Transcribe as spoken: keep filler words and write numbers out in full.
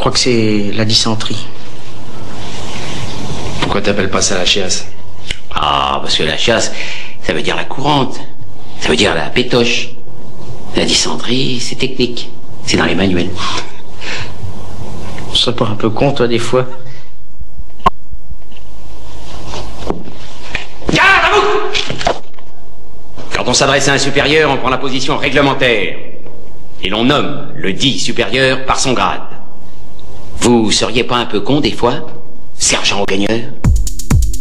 crois que c'est la dysenterie. Pourquoi t'appelles pas ça la chiasse? Ah, parce que la chiasse, ça veut dire la courante. Ça veut dire la pétoche. La dysenterie, c'est technique. C'est dans les manuels. Tu serais pas un peu con, toi, des fois? Garde à vous! Quand on s'adresse à un supérieur, on prend la position réglementaire. Et l'on nomme le dit supérieur par son grade. Vous seriez pas un peu con, des fois, sergent au gagneur?